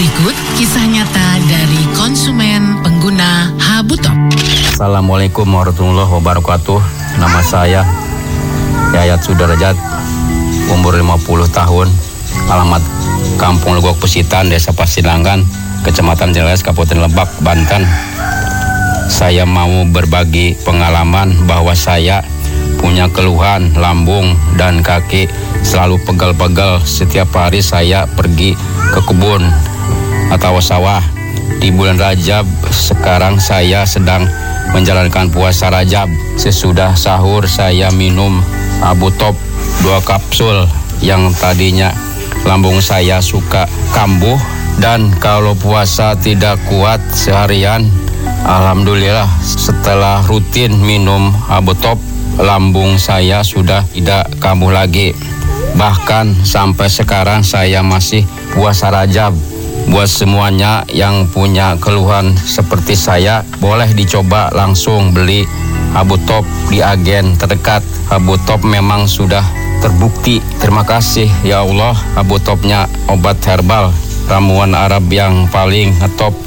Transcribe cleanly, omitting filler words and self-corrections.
Berikut kisah nyata dari konsumen pengguna Habutop. Assalamualaikum warahmatullahi wabarakatuh. Nama saya Yayat Sudarajat, umur 50 tahun, alamat Kampung Legok Pesitan, Desa Pasilanggan, Kecamatan Ciles, Kabupaten Lebak, Banten. Saya mau berbagi pengalaman bahwa saya punya keluhan lambung dan kaki selalu pegal-pegal setiap hari saya pergi ke kebun atau sawah. Di bulan Rajab sekarang saya sedang menjalankan puasa Rajab. Sesudah sahur saya minum Habutop 2 kapsul yang tadinya lambung saya suka kambuh, dan kalau puasa tidak kuat seharian, alhamdulillah setelah rutin minum Habutop, lambung saya sudah tidak kambuh lagi. Bahkan sampai sekarang saya masih puasa Rajab. Buat semuanya yang punya keluhan seperti saya, boleh dicoba langsung beli Habutop di agen terdekat. Habutop memang sudah terbukti. Terima kasih ya Allah, Habutopnya obat herbal, ramuan Arab yang paling ngetop